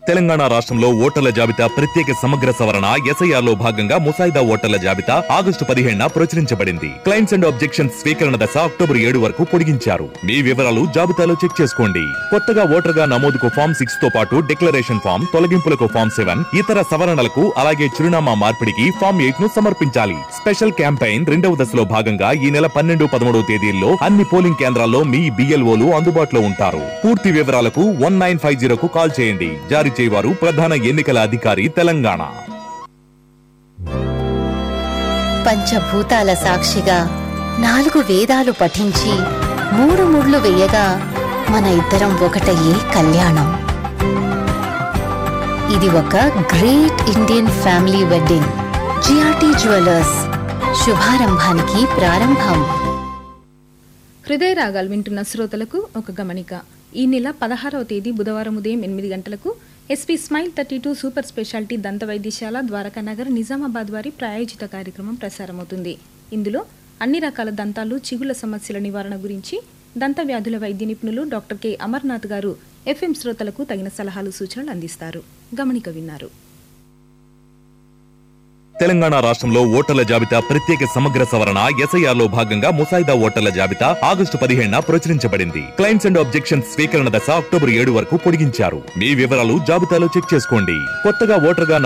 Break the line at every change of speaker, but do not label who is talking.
తెలంగాణ రాష్ట్రంలో ఓటర్ల జాబితా ప్రత్యేక సమగ్ర సవరణ ఎస్ఐఆర్ లో భాగంగా ముసాయిదా ఓటర్ల జాబితా ఆగస్టు 15న ప్రచురించబడింది. క్లెయిమ్స్ అండ్ ఆబ్జెక్షన్స్ స్వీకరణ దశ అక్టోబర్ 7 వరకు పొడిగించారు. మీ వివరాలు జాబితాలో చెక్ చేసుకోండి. కొత్తగా ఓటర్గా నమోదుకు ఫామ్ 6 తో పాటు డిక్లరేషన్ ఫామ్, తొలగింపులకు ఫామ్ 7, ఇతర సవరణలకు అలాగే చిరునామా మార్పిడికి ఫామ్ 8 ను సమర్పించాలి. స్పెషల్ క్యాంపెయిన్ 2వ దశలో భాగంగా ఈ నెల 12, 13 తేదీల్లో అన్ని పోలింగ్ కేంద్రాల్లో మీ BLOలు అందుబాటులో ఉంటారు. పూర్తి వివరాలకు 1950కు కాల్ చేయండి. జారీ చేయవారు ప్రధాన ఎన్నికల అధికారి తెలంగాణ.
పంచభూతాల సాక్షిగా 4 వేదాలు పఠించి 3 ముళ్ళు వేయగా మన ఇద్దరం ఒకటయ్యే కళ్యాణం. ఇది ఒక great Indian family wedding. GRT jewellers, శుభారంభానికి ప్రారంభం.
హృదయ రాగాలు వింటున్న శ్రోతలకు ఒక గమనిక. ఈ నెల 16వ తేదీ బుధవారం ఉదయం 8 గంటలకు ఎస్పీ స్మైల్ 32 సూపర్ స్పెషాలిటీ దంత వైద్యశాల ద్వారకానగర్ నిజామాబాద్ వారి ప్రాయోజిత కార్యక్రమం ప్రసారమవుతుంది. ఇందులో అన్ని రకాల దంతాలు, చిగుళ్ల సమస్యల నివారణ గురించి దంత వ్యాధుల వైద్య నిపుణులు డాక్టర్ కె అమర్నాథ్ గారు FM శ్రోతలకు తగిన సలహాలు, సూచనలు అందిస్తారు. గమనిక విన్నారు.
తెలంగాణ రాష్ట్రంలో ఓటర్ల జాబితా ప్రత్యేక సమగ్ర సవరణ ఎస్ఐఆర్ లో భాగంగా ముసాయిదా ఓటర్ల జాబితా ఆగస్టు 15న ప్రచురించబడింది. క్లెయిమ్స్ అండ్ ఆబ్జెక్షన్స్ స్వీకరణ దశ అక్టోబర్ 7 వరకు పొడిగించారు. మీ వివరాలు జాబితాలో చెక్ చేసుకోండి. కొత్తగా ఓటర్గా